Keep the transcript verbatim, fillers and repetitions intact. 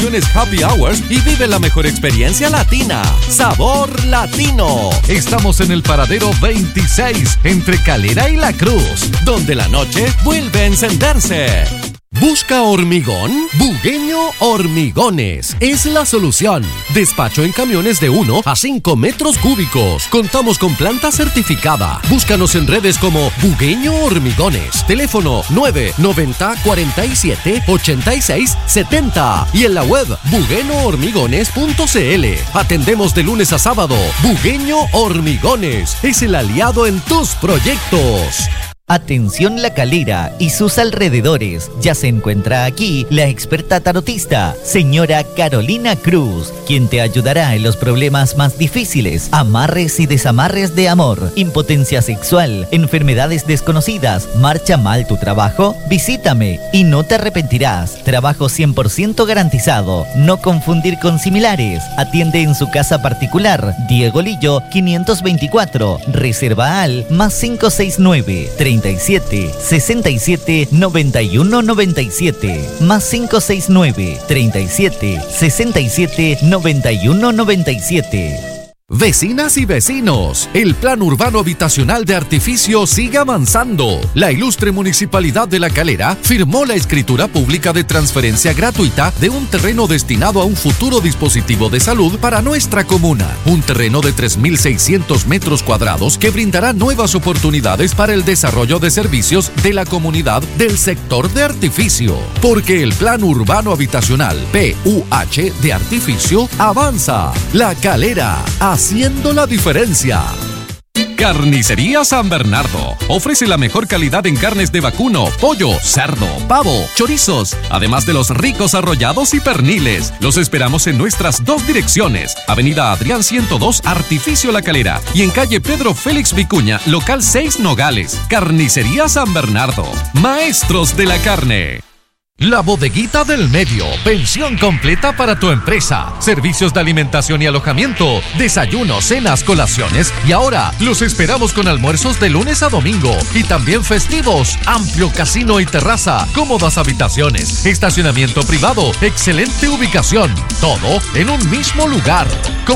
Happy Hours y vive la mejor experiencia latina. Sabor latino. Estamos en el paradero veintiséis, entre Calera y La Cruz, donde la noche vuelve a encenderse. ¿Busca hormigón? Bugueño Hormigones es la solución. Despacho en camiones de uno a cinco metros cúbicos. Contamos con planta certificada. Búscanos en redes como Bugueño Hormigones. Teléfono nueve noventa cuarenta y siete ochenta y seis setenta y en la web bugueno hormigones punto cl. Atendemos de lunes a sábado. Bugueño Hormigones es el aliado en tus proyectos. Atención La Calera y sus alrededores, ya se encuentra aquí la experta tarotista, señora Carolina Cruz, quien te ayudará en los problemas más difíciles, amarres y desamarres de amor, impotencia sexual, enfermedades desconocidas, marcha mal tu trabajo, visítame y no te arrepentirás, trabajo cien por ciento garantizado, no confundir con similares, atiende en su casa particular, Diego Lillo quinientos veinticuatro, reserva al más cinco seis nueve, treinta y siete, sesenta y siete, noventa y uno noventa y siete, más cinco seis nueve, treinta y siete, sesenta y siete, noventa y uno noventa y siete. Vecinas y vecinos, el Plan Urbano Habitacional de Artificio sigue avanzando. La ilustre Municipalidad de La Calera firmó la escritura pública de transferencia gratuita de un terreno destinado a un futuro dispositivo de salud para nuestra comuna. Un terreno de tres mil seiscientos metros cuadrados que brindará nuevas oportunidades para el desarrollo de servicios de la comunidad del sector de Artificio. Porque el Plan Urbano Habitacional P U H de Artificio avanza. La Calera, haciendo la diferencia. Carnicería San Bernardo ofrece la mejor calidad en carnes de vacuno, pollo, cerdo, pavo, chorizos, además de los ricos arrollados y perniles. Los esperamos en nuestras dos direcciones, Avenida Adrián ciento dos, Artificio La Calera, y en calle Pedro Félix Vicuña, local seis Nogales. Carnicería San Bernardo, maestros de la carne. La Bodeguita del Medio, pensión completa para tu empresa, servicios de alimentación y alojamiento, desayunos, cenas, colaciones y ahora los esperamos con almuerzos de lunes a domingo y también festivos, amplio casino y terraza, cómodas habitaciones, estacionamiento privado, excelente ubicación, todo en un mismo lugar.